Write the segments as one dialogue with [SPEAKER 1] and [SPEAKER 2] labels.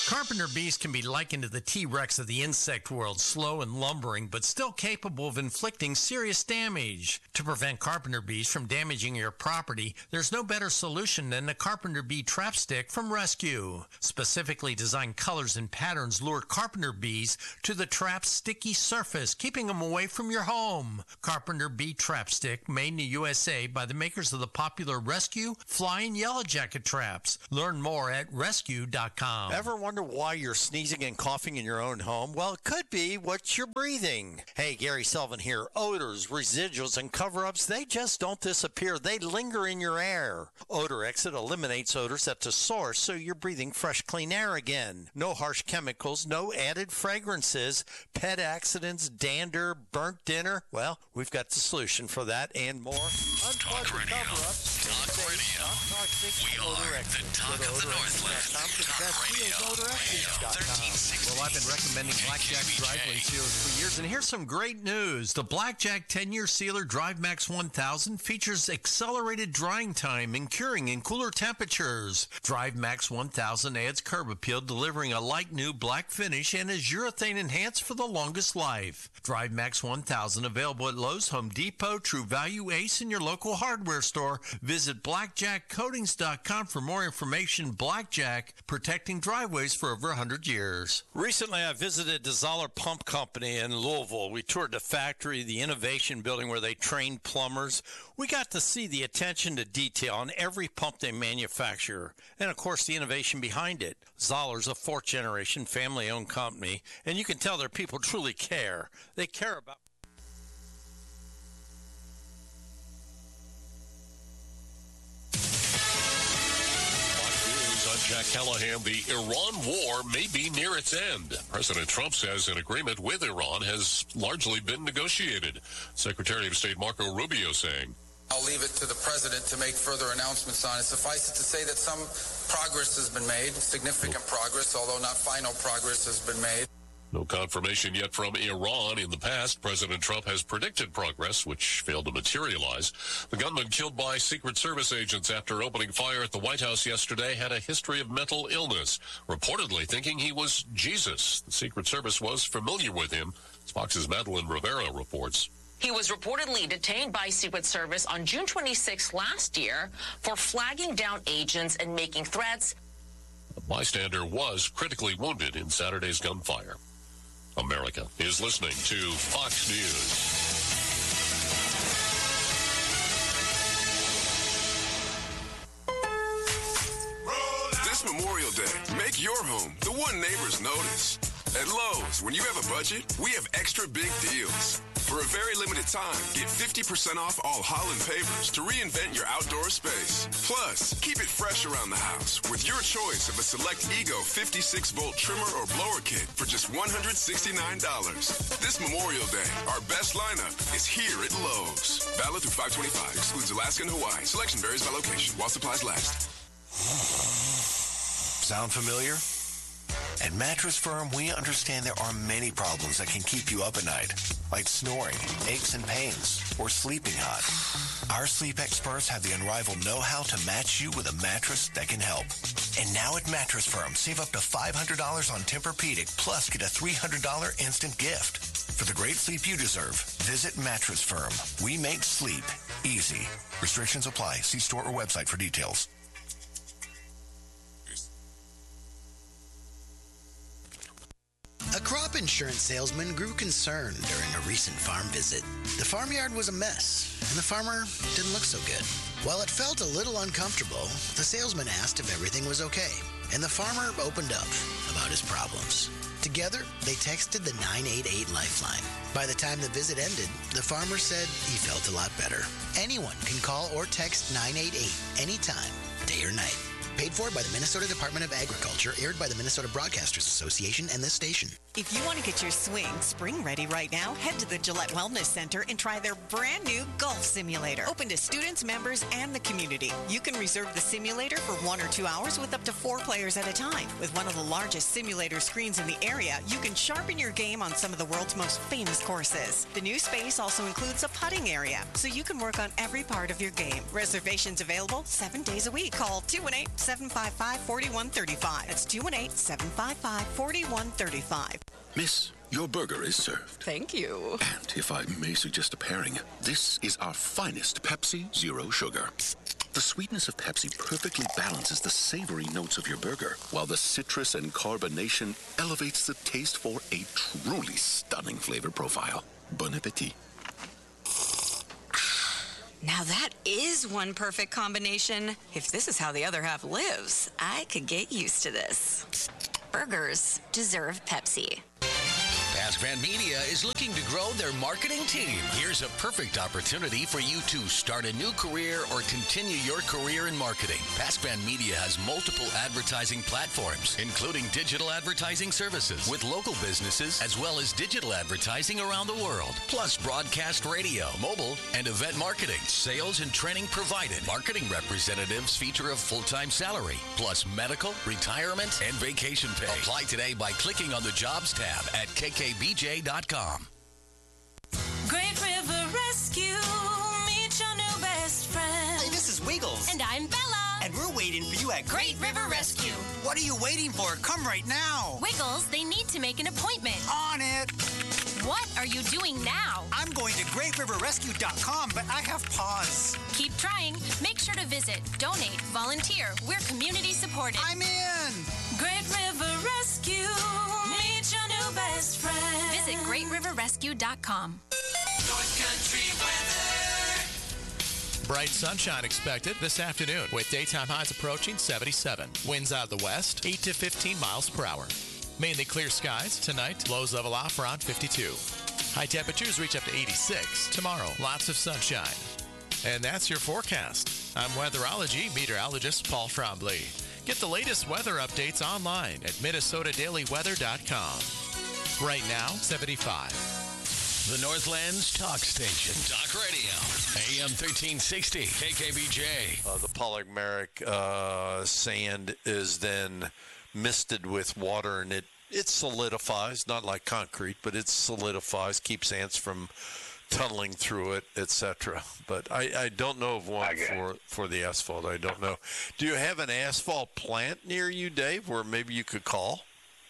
[SPEAKER 1] Carpenter bees can be likened to the T-Rex of the insect world, slow and lumbering, but still capable of inflicting serious damage. To prevent carpenter bees from damaging your property, there's no better solution than the Carpenter Bee Trap Stick from Rescue. Specifically designed colors and patterns lure carpenter bees to the trap's sticky surface, keeping them away from your home. Carpenter Bee Trap Stick, made in the USA by the makers of the popular Rescue, Fly, and Yellow Jacket traps. Learn more at rescue.com.
[SPEAKER 2] Ever wonder why you're sneezing and coughing in your own home? Well, it could be what you're breathing. Hey, Gary Sullivan here. Odors, residuals, and cover-ups, they just don't disappear. They linger in your air. Odor Exit eliminates odors at the source, so you're breathing fresh, clean air again. No harsh chemicals, no added fragrances, pet accidents, dander, burnt dinner. Well, we've got the solution for that and more.
[SPEAKER 3] Talk radio. Talk radio. We are the talk of the Northland. Talk radio. 1360.
[SPEAKER 1] Well, I've been recommending Blackjack driveway sealers for years, and here's some great news. The Blackjack 10-year sealer DriveMax 1000 features accelerated drying time and curing in cooler temperatures. DriveMax 1000 adds curb appeal, delivering a light new black finish, and is urethane enhanced for the longest life. DriveMax 1000 available at Lowe's, Home Depot, True Value, Ace, and your local hardware store. Visit blackjackcoatings.com for more information. Blackjack, protecting driveways for over 100 years.
[SPEAKER 2] Recently, I visited the Zoller Pump Company in Louisville. We toured the factory, the innovation building where they train plumbers. We got to see the attention to detail on every pump they manufacture, and of course the innovation behind it. Zoller's a fourth-generation family-owned company, and you can tell their people truly care. They care about...
[SPEAKER 4] Jack Callahan, the Iran war may be near its end. President Trump says an agreement with Iran has largely been negotiated. Secretary of State Marco Rubio saying,
[SPEAKER 5] I'll leave it to the president to make further announcements on it. Suffice it to say that some progress has been made, significant progress, although not final progress has been made.
[SPEAKER 4] No confirmation yet from Iran. In the past, President Trump has predicted progress, which failed to materialize. The gunman killed by Secret Service agents after opening fire at the White House yesterday had a history of mental illness, reportedly thinking he was Jesus. The Secret Service was familiar with him. Fox's Madeline Rivera reports.
[SPEAKER 6] He was reportedly detained by Secret Service on June 26 last year for flagging down agents and making threats.
[SPEAKER 4] A bystander was critically wounded in Saturday's gunfire. America is listening to Fox News.
[SPEAKER 7] This Memorial Day, make your home the one neighbors notice. At Lowe's, when you have a budget, we have extra big deals. For a very limited time, get 50% off all Holland pavers to reinvent your outdoor space. Plus, keep it fresh around the house with your choice of a select Ego 56-volt trimmer or blower kit for just $169. This Memorial Day, our best lineup is here at Lowe's. Valid through 5/25. Excludes Alaska and Hawaii. Selection varies by location while supplies last.
[SPEAKER 8] Sound familiar? At Mattress Firm, we understand there are many problems that can keep you up at night, like snoring, aches and pains, or sleeping hot. Our sleep experts have the unrivaled know-how to match you with a mattress that can help. And now at Mattress Firm, save up to $500 on Tempur-Pedic, plus get a $300 instant gift. For the great sleep you deserve, visit Mattress Firm. We make sleep easy. Restrictions apply. See store or website for details.
[SPEAKER 9] A crop insurance salesman grew concerned during a recent farm visit. The farmyard was a mess, and the farmer didn't look so good. While it felt a little uncomfortable, the salesman asked if everything was okay, and the farmer opened up about his problems. Together, they texted the 988 Lifeline. By the time the visit ended, the farmer said he felt a lot better. Anyone can call or text 988 anytime, day or night. Paid for by the Minnesota Department of Agriculture, aired by the Minnesota Broadcasters Association and this station.
[SPEAKER 10] If you want to get your swing spring ready right now, head to the Gillette Wellness Center and try their brand new golf simulator. Open to students, members, and the community. You can reserve the simulator for 1 or 2 hours with up to 4 players at a time. With one of the largest simulator screens in the area, you can sharpen your game on some of the world's most famous courses. The new space also includes a putting area, so you can work on every part of your game. Reservations available 7 days a week. Call 218-755-4135. That's 218-755-4135.
[SPEAKER 11] Miss, your burger is served.
[SPEAKER 10] Thank you.
[SPEAKER 11] And if I may suggest a pairing, this is our finest Pepsi Zero Sugar. The sweetness of Pepsi perfectly balances the savory notes of your burger, while the citrus and carbonation elevates the taste for a truly stunning flavor profile. Bon appetit.
[SPEAKER 10] Now that is one perfect combination. If this is how the other half lives, I could get used to this. Burgers deserve Pepsi.
[SPEAKER 12] Pasquan Media is looking to grow their marketing team. Here's a perfect opportunity for you to start a new career or continue your career in marketing. Pasquan Media has multiple advertising platforms, including digital advertising services with local businesses, as well as digital advertising around the world, plus broadcast radio, mobile, and event marketing. Sales and training provided. Marketing representatives feature a full-time salary, plus medical, retirement, and vacation pay. Apply today by clicking on the Jobs tab at kkbj.com.
[SPEAKER 13] Great River Rescue, meet your new best friend.
[SPEAKER 14] Hey, this is Wiggles.
[SPEAKER 13] And I'm Bella.
[SPEAKER 14] And we're waiting for you at
[SPEAKER 13] Great River Rescue.
[SPEAKER 14] What are you waiting for? Come right now.
[SPEAKER 13] Wiggles, they need to make an appointment.
[SPEAKER 14] On it.
[SPEAKER 13] What are you doing now?
[SPEAKER 14] I'm going to greatriverrescue.com, but I have pause.
[SPEAKER 13] Keep trying. Make sure to visit, donate, volunteer. We're community supported.
[SPEAKER 14] I'm in.
[SPEAKER 13] Great River Rescue, meet your new best friend. Visit greatriverrescue.com.
[SPEAKER 15] North Country weather.
[SPEAKER 1] Bright sunshine expected this afternoon with daytime highs approaching 77. Winds out of the west, 8 to 15 miles per hour. Mainly clear skies tonight. Lows level off around 52. High temperatures reach up to 86. Tomorrow, lots of sunshine. And that's your forecast. I'm weatherology meteorologist Paul Trombley. Get the latest weather updates online at MinnesotaDailyWeather.com. Right now, 75.
[SPEAKER 12] The Northland's talk station. Talk Radio. AM 1360. KKBJ.
[SPEAKER 2] The polymeric sand is then misted with water, and it solidifies, not like concrete, but it solidifies, keeps ants from tunneling through it, etc. But I don't know of one for the asphalt. I don't know. Do you have an asphalt plant near you, Dave, where maybe you could call?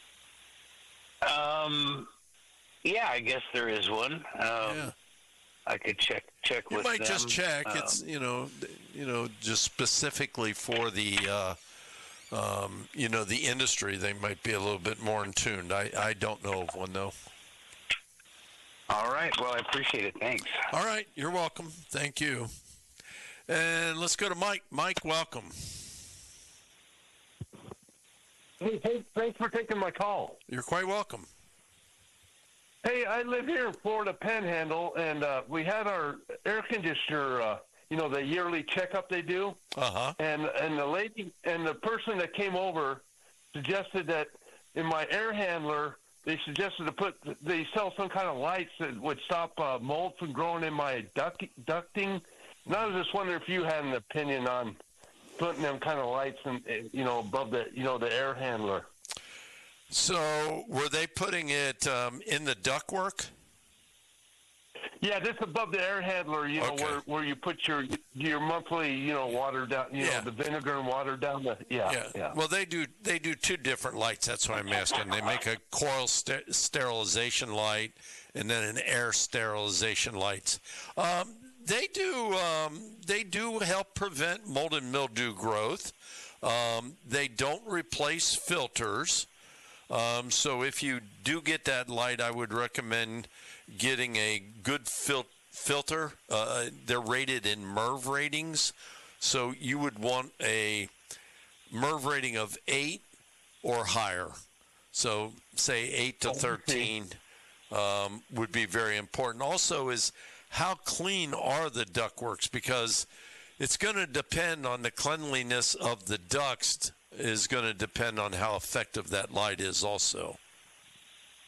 [SPEAKER 16] Yeah, I guess there is one.
[SPEAKER 2] Yeah.
[SPEAKER 16] I could check with them.
[SPEAKER 2] You might just check. It's just specifically for the the industry. They might be a little bit more in tune. I don't know of one though.
[SPEAKER 16] All right. Well, I appreciate it. Thanks.
[SPEAKER 2] All right. You're welcome. Thank you. And let's go to Mike. Mike, welcome.
[SPEAKER 17] Hey, thanks for taking my call.
[SPEAKER 2] You're quite welcome.
[SPEAKER 17] Hey, I live here in Florida Panhandle, and we had our air conditioner, the yearly checkup they do.
[SPEAKER 2] Uh-huh.
[SPEAKER 17] And the lady and the person that came over suggested that in my air handler, they suggested they sell some kind of lights that would stop mold from growing in my ducting. And I was just wondering if you had an opinion on putting them kind of lights above the air handler.
[SPEAKER 2] So were they putting it in the ductwork?
[SPEAKER 17] Yeah, just above the air handler,
[SPEAKER 2] okay.
[SPEAKER 17] where you put your monthly, water down, the vinegar and water down the, yeah.
[SPEAKER 2] Well, they do two different lights. That's why I'm asking. They make a coil sterilization light and then an air sterilization light. They do help prevent mold and mildew growth. They don't replace filters. So if you do get that light, I would recommend getting a good filter. They're rated in MERV ratings. So you would want a MERV rating of 8 or higher. So say 8 to 13 would be very important. Also is how clean are the ductworks, because it's going to depend on the cleanliness of the ducts is going to depend on how effective that light is also.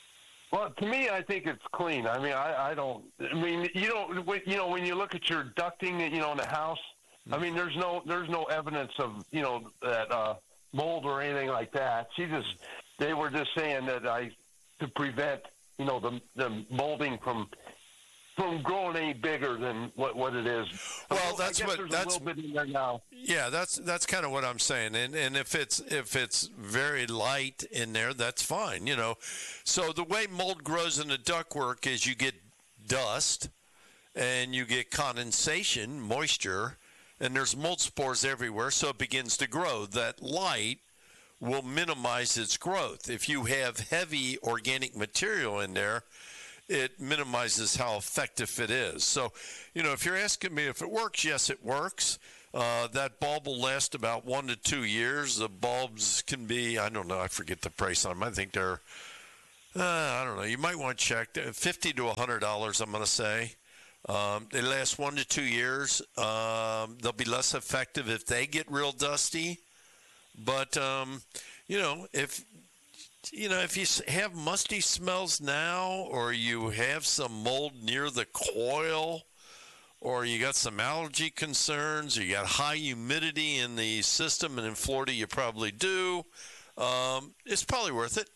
[SPEAKER 17] Well, to me, I think it's clean. I mean, I don't. I mean, you don't. When you look at your ducting, in the house. I mean, there's no evidence of that mold or anything like that. They were just saying that to prevent the molding from growing any bigger than what it is.
[SPEAKER 2] Well,
[SPEAKER 17] that's a little bit in there now.
[SPEAKER 2] Yeah, that's kind of what I'm saying. And if it's very light in there, that's fine. So the way mold grows in the ductwork is you get dust and you get condensation, moisture, and there's mold spores everywhere, so it begins to grow. That light will minimize its growth. If you have heavy organic material in there, it minimizes how effective it is. So, if you're asking me if it works, yes, it works. That bulb will last about 1 to 2 years. The bulbs can be, I don't know, I forget the price on them. I think they're, I don't know, you might want to check. $50 to $100, I'm going to say. They last 1 to 2 years. They'll be less effective if they get real dusty. But, if you have musty smells now, or you have some mold near the coil, or you got some allergy concerns, or you got high humidity in the system, and in Florida you probably do, it's probably worth it.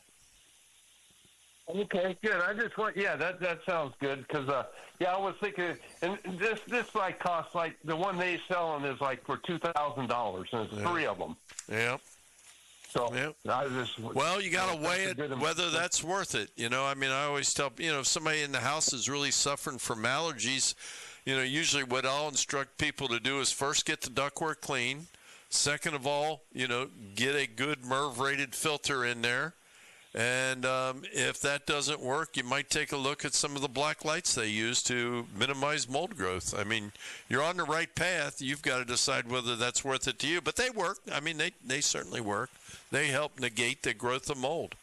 [SPEAKER 17] Okay, good. I just want, that sounds good because, I was thinking, and this like costs like the one they selling is like for $2,000, and it's 3 of them.
[SPEAKER 2] Yeah.
[SPEAKER 17] So
[SPEAKER 2] well, you got to weigh it whether that's worth it. I always tell if somebody in the house is really suffering from allergies, usually what I'll instruct people to do is first get the ductwork clean. Second of all, get a good MERV-rated filter in there. And if that doesn't work, you might take a look at some of the black lights they use to minimize mold growth. I mean, you're on the right path. You've got to decide whether that's worth it to you. But they work. I mean, they certainly work. They help negate the growth of mold.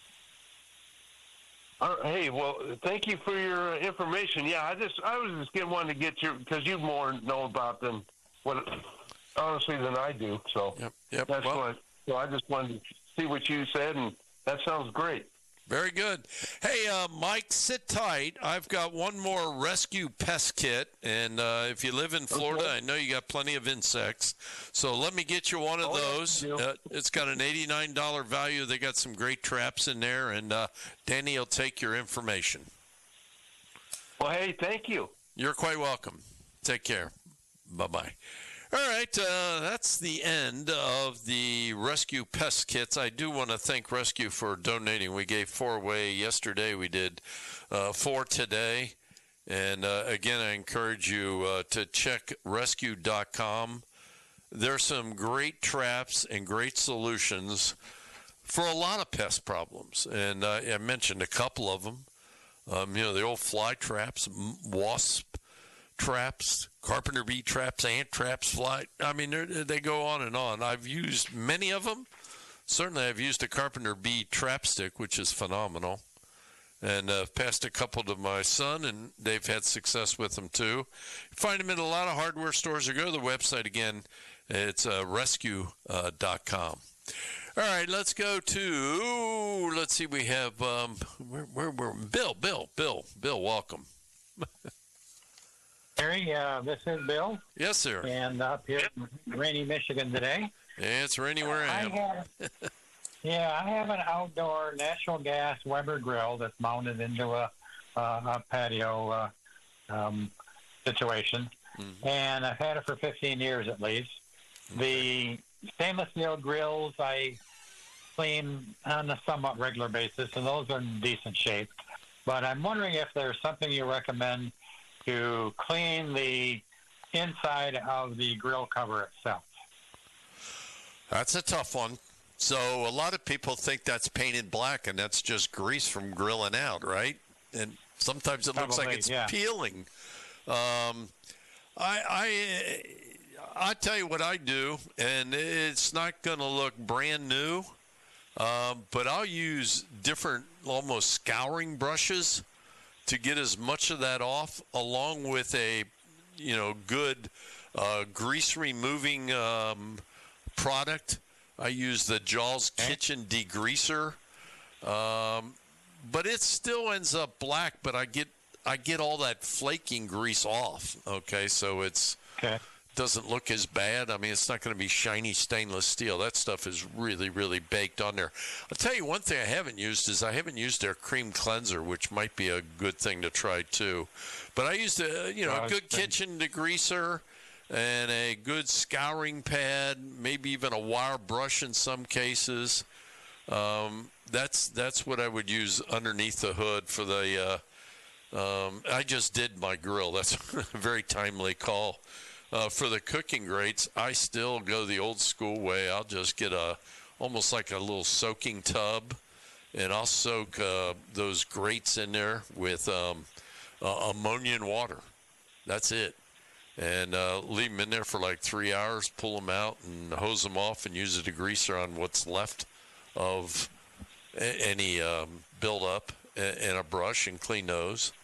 [SPEAKER 17] Hey, well, thank you for your information. Yeah, I was just wanting to get your, because you more know about them, honestly, than I do. So
[SPEAKER 2] yep.
[SPEAKER 17] That's so I just wanted to see what you said, and that sounds great.
[SPEAKER 2] Very good. Hey, Mike, sit tight. I've got one more rescue pest kit, and if you live in Florida, I know you got plenty of insects. So let me get you one of those. It's got an $89 value. They got some great traps in there, and Danny will take your information.
[SPEAKER 17] Well, hey, thank you.
[SPEAKER 2] You're quite welcome. Take care. Bye-bye. All right, that's the end of the Rescue Pest Kits. I do want to thank Rescue for donating. We gave 4 away yesterday. We did 4 today. And, again, I encourage you to check rescue.com. There's some great traps and great solutions for a lot of pest problems. And I mentioned a couple of them. The old fly traps, wasp traps, carpenter bee traps, ant traps, fly. I mean, they go on and on. I've used many of them. Certainly, I've used a carpenter bee trap stick, which is phenomenal. And I've passed a couple to my son, and they've had success with them, too. You find them in a lot of hardware stores, or go to the website again. It's rescue.com. All right, let's go to, let's see, we have, Bill, welcome.
[SPEAKER 18] Harry, this is Bill.
[SPEAKER 2] Yes, sir.
[SPEAKER 18] And up here in rainy Michigan today.
[SPEAKER 2] Yeah, it's rainy where I am.
[SPEAKER 18] I have an outdoor natural gas Weber grill that's mounted into a patio situation. Mm-hmm. And I've had it for 15 years at least. The stainless steel grills I clean on a somewhat regular basis, and those are in decent shape. But I'm wondering if there's something you recommend to clean the inside of the grill cover itself.
[SPEAKER 2] That's a tough one. So a lot of people think that's painted black, and that's just grease from grilling out, right? And sometimes it looks like it's peeling. I tell you what I do, and it's not going to look brand new, but I'll use different almost scouring brushes to get as much of that off, along with a good grease removing product. I use the Jaws Kitchen Degreaser. but it still ends up black. But I get all that flaking grease off. Okay, so it's doesn't look as bad. I mean, it's not going to be shiny stainless steel. That stuff is really, really baked on there. I'll tell you one thing I haven't used is I haven't used their cream cleanser, which might be a good thing to try too. But I used a good kitchen degreaser and a good scouring pad, maybe even a wire brush in some cases. That's what I would use underneath the hood for the. I just did my grill. That's a very timely call. For the cooking grates, I still go the old school way. I'll just get almost like a little soaking tub, and I'll soak those grates in there with ammonia and water. That's it. And leave them in there for like 3 hours, pull them out and hose them off and use a degreaser on what's left of any buildup and a brush and clean those.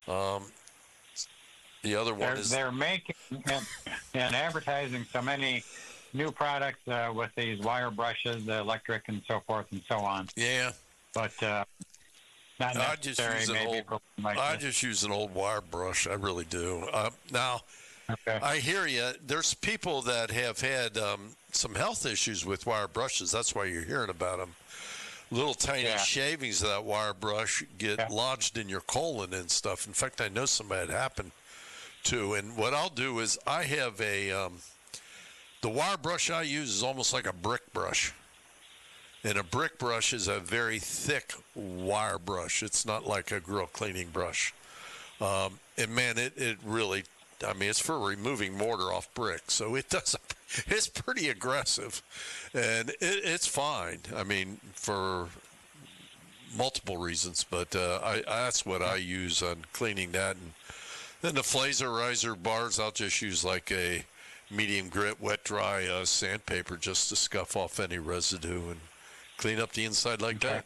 [SPEAKER 2] The other one
[SPEAKER 18] they're making and advertising so many new products with these wire brushes, the electric and so forth and so on.
[SPEAKER 2] Yeah.
[SPEAKER 18] But not necessary.
[SPEAKER 2] I just use an old wire brush. I really do. Now, I hear you. There's people that have had some health issues with wire brushes. That's why you're hearing about them. Little tiny shavings of that wire brush get lodged in your colon and stuff. In fact, I know somebody that happened to. And what I'll do is I have the wire brush I use is almost like a brick brush. And a brick brush is a very thick wire brush. It's not like a grill cleaning brush. And man, it really, I mean, it's for removing mortar off brick. So it's pretty aggressive. And it's fine. I mean, for multiple reasons. But that's what I use on cleaning that. And then the Flazerizer bars, I'll just use like a medium grit, wet dry sandpaper just to scuff off any residue and clean up the inside like that.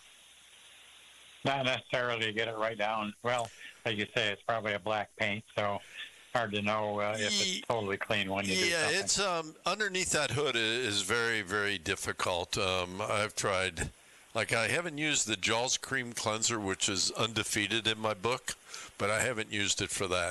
[SPEAKER 18] Not necessarily to get it right down. Well, as you say, it's probably a black paint, so hard to know if it's totally clean when you do something.
[SPEAKER 2] Yeah, it's underneath that hood is very, very difficult. I've tried, like I haven't used the Jaws Cream Cleanser, which is undefeated in my book, but I haven't used it for that.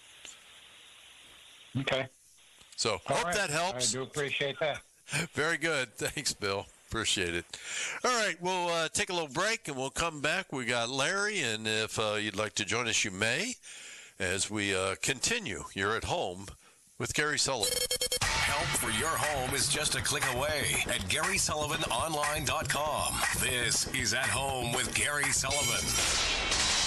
[SPEAKER 18] Okay.
[SPEAKER 2] So hope that helps.
[SPEAKER 18] I do appreciate that.
[SPEAKER 2] Very good. Thanks, Bill. Appreciate it. All right, we'll take a little break, and we'll come back. We got Larry, and if you'd like to join us, you may, as we continue. You're at home with Gary Sullivan.
[SPEAKER 12] Help for your home is just a click away at GarySullivanOnline.com. This is At Home with Gary Sullivan.